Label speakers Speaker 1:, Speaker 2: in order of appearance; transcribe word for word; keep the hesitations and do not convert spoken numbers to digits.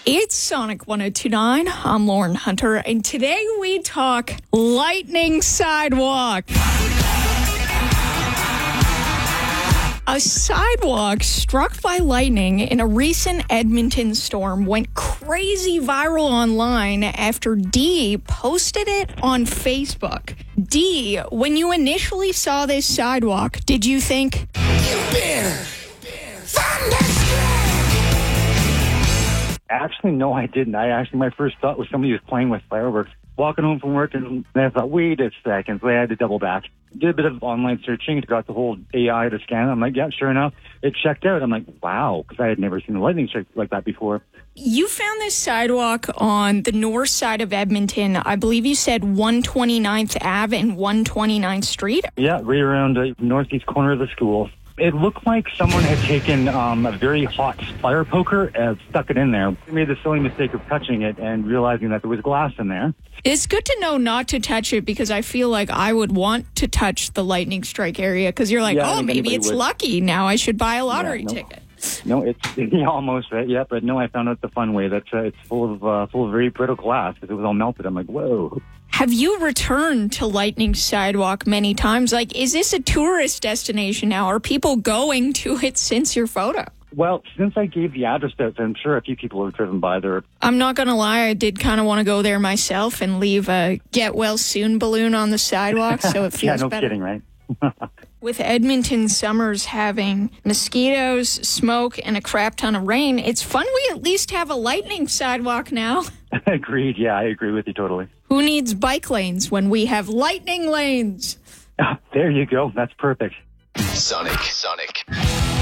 Speaker 1: It's Sonic one oh two point nine. I'm Lauren Hunter, and today we talk lightning sidewalk. A sidewalk struck by lightning in a recent Edmonton storm went crazy viral online after Dee posted it on Facebook. Dee, when you initially saw this sidewalk, did you think, "You better thunderstruck"?
Speaker 2: Actually, no, I didn't. I actually, my first thought was somebody was playing with fireworks. Walking home from work, and then I thought, wait a second. So I had to double back. Did a bit of online searching, got the whole A I to scan it. I'm like, yeah, sure enough, it checked out. I'm like, wow, because I had never seen a lightning strike like that before.
Speaker 1: You found this sidewalk on the north side of Edmonton. I believe you said one twenty-ninth Avenue and one twenty-ninth Street.
Speaker 2: Yeah, right around the northeast corner of the school. It looked like someone had taken um, a very hot fire poker and stuck it in there. I made the silly mistake of touching it and realizing that there was glass in there.
Speaker 1: It's good to know not to touch it because I feel like I would want to touch the lightning strike area because you're like,
Speaker 2: Yeah,
Speaker 1: oh, maybe it's
Speaker 2: would.
Speaker 1: lucky. Now I should buy a lottery
Speaker 2: Yeah, no.
Speaker 1: ticket.
Speaker 2: No, it's yeah, almost right. Yeah, but no, I found out the fun way that uh, it's full of uh, full of very brittle glass because it was all melted. I'm like, whoa.
Speaker 1: Have you returned to Lightning Sidewalk many times? Like, is this a tourist destination now? Are people going to it since your photo?
Speaker 2: Well, since I gave the address out, I'm sure a few people have driven by there.
Speaker 1: I'm not going to lie, I did kind of want to go there myself and leave a get well soon balloon on the sidewalk, so it feels
Speaker 2: yeah, no
Speaker 1: better.
Speaker 2: kidding, right?
Speaker 1: With Edmonton summers having mosquitoes, smoke, and a crap ton of rain, it's fun we at least have a lightning sidewalk now.
Speaker 2: Agreed. Yeah, I agree with you totally.
Speaker 1: Who needs bike lanes when we have lightning lanes?
Speaker 2: There you go. That's perfect.
Speaker 3: Sonic, Sonic.